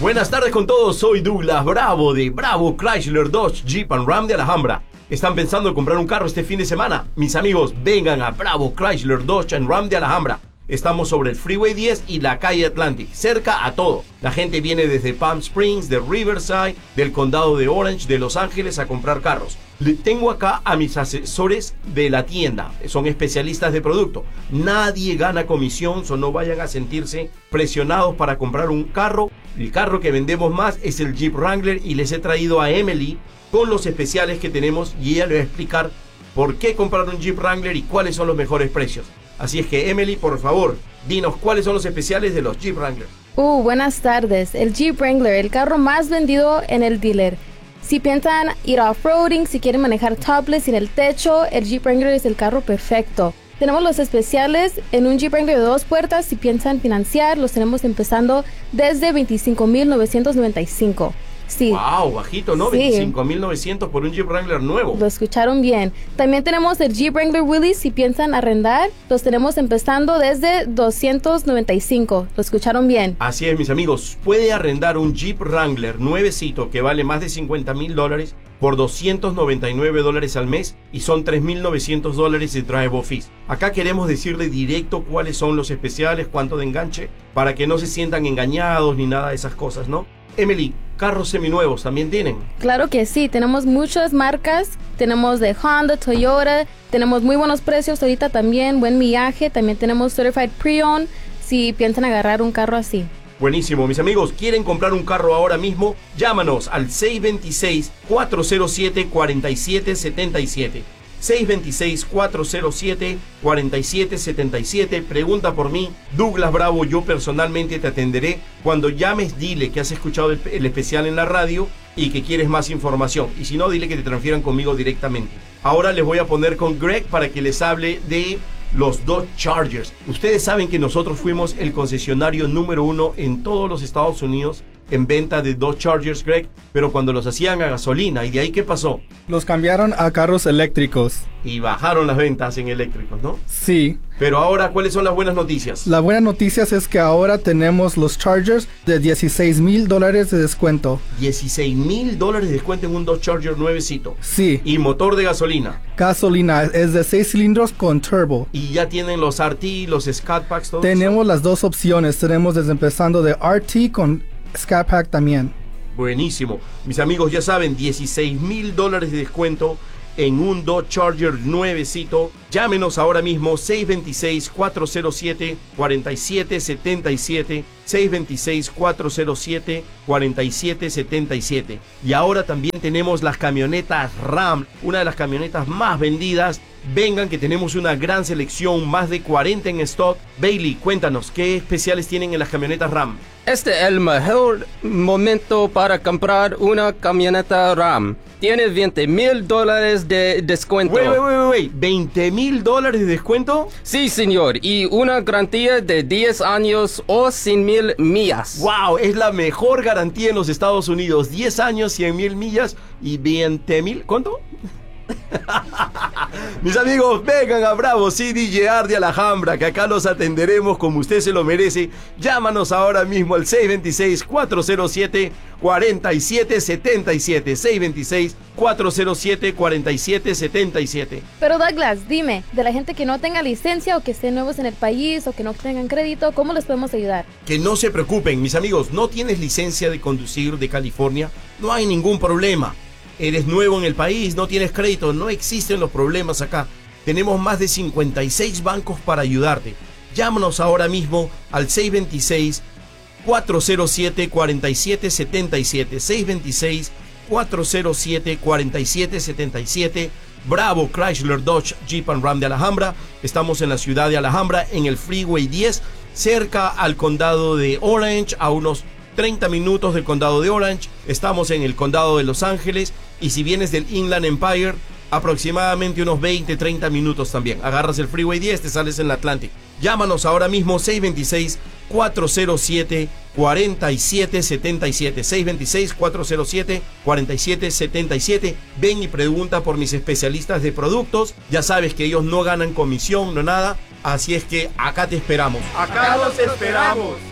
Buenas tardes con todos, soy Douglas Bravo de Bravo Chrysler Dodge Jeep and Ram de Alhambra. ¿Están pensando en comprar un carro este fin de semana? Mis amigos, vengan a Bravo Chrysler Dodge and Ram de Alhambra. Estamos sobre el Freeway 10 y la calle Atlantic, cerca a todo. La gente viene desde Palm Springs, de Riverside, del condado de Orange, de Los Ángeles a comprar carros. Tengo acá a mis asesores de la tienda, son especialistas de producto. Nadie gana comisión, no vayan a sentirse presionados para comprar un carro. El carro que vendemos más es el Jeep Wrangler y les he traído a Emily con los especiales que tenemos y ella les va a explicar por qué comprar un Jeep Wrangler y cuáles son los mejores precios. Así es que, Emily, por favor, dinos cuáles son los especiales de los Jeep Wrangler. Buenas tardes. El Jeep Wrangler, el carro más vendido en el dealer. Si piensan ir off-roading, si quieren manejar topless sin el techo, el Jeep Wrangler es el carro perfecto. Tenemos los especiales en un Jeep Wrangler de 2 puertas. Si piensan financiar, los tenemos empezando desde $25,995. Sí. Wow, bajito, ¿no? Sí. 25,900 por un Jeep Wrangler nuevo. Lo escucharon bien. También tenemos el Jeep Wrangler Willys. Si piensan arrendar, los tenemos empezando desde $295. Lo escucharon bien. Así es, mis amigos. Puede arrendar un Jeep Wrangler nuevecito que vale más de $50,000 por $299 al mes y son $3,900 de drive-off fees. Acá queremos decirle directo cuáles son los especiales, cuánto de enganche, para que no se sientan engañados ni nada de esas cosas, ¿no? Emily, ¿carros seminuevos también tienen? Claro que sí, tenemos muchas marcas, tenemos de Honda, Toyota, tenemos muy buenos precios ahorita también, buen millaje, también tenemos Certified Pre-Owned, si piensan agarrar un carro así. Buenísimo, mis amigos, ¿quieren comprar un carro ahora mismo? Llámanos al 626-407-4777. 626-407-4777. Pregunta por mí, Douglas Bravo, yo personalmente te atenderé. Cuando llames, dile que has escuchado el especial en la radio y que quieres más información. Y si no, dile que te transfieran conmigo directamente. Ahora les voy a poner con Greg para que les hable de los Dodge Chargers. Ustedes saben que nosotros fuimos el concesionario número 1 en todos los Estados Unidos en venta de Dodge Chargers, Greg, pero cuando los hacían a gasolina. ¿Y de ahí qué pasó? Los cambiaron a carros eléctricos. Y bajaron las ventas en eléctricos, ¿no? Sí. Pero ahora, ¿cuáles son las buenas noticias? La buena noticia es que ahora tenemos los Chargers de $16,000 de descuento. $16,000 de descuento en un Dodge Charger nuevecito. Sí. Y motor de gasolina. Gasolina, es de 6 cilindros con turbo. Y ya tienen los RT, los Scat Packs, todo Tenemos eso. las dos opciones. Tenemos desde empezando de RT con Scat Pack también. Buenísimo. Mis amigos ya saben, $16,000 de descuento en un Dodge Charger nuevecito. Llámenos ahora mismo 626-407-4777. 626-407-4777. Y ahora también tenemos las camionetas Ram, una de las camionetas más vendidas. Vengan que tenemos una gran selección, más de 40 en stock. Bailey, cuéntanos, ¿qué especiales tienen en las camionetas Ram? Este es el mejor momento para comprar una camioneta Ram. Tiene $20,000 de descuento. Wait, ¿$20,000 de descuento? Sí, señor, y una garantía de 10 años o 100,000 millas. ¡Wow! Es la mejor garantía en los Estados Unidos. 10 años, 100,000 millas y 20,000. ¿Cuánto? Mis amigos, vengan a Bravo CDJR de Alhambra, que acá los atenderemos como usted se lo merece. Llámanos ahora mismo al 626-407-4777. 626-407-4777. Pero Douglas, dime, de la gente que no tenga licencia o que estén nuevos en el país o que no tengan crédito, ¿cómo les podemos ayudar? Que no se preocupen, mis amigos, no tienes licencia de conducir de California, no hay ningún problema. Eres nuevo en el país, no tienes crédito, no existen los problemas acá. Tenemos más de 56 bancos para ayudarte. Llámanos ahora mismo al 626-407-4777. 626-407-4777. Bravo Chrysler Dodge Jeep and Ram de Alhambra. Estamos en la ciudad de Alhambra, en el Freeway 10, cerca al condado de Orange, a unos 30 minutos del condado de Orange. Estamos en el condado de Los Ángeles. Y si vienes del Inland Empire, aproximadamente unos 20-30 minutos también. Agarras el Freeway 10, te sales en el Atlantic. Llámanos ahora mismo 626-407-4777. 626-407-4777. Ven y pregunta por mis especialistas de productos. Ya sabes que ellos no ganan comisión, no nada. Así es que acá te esperamos. Acá los esperamos.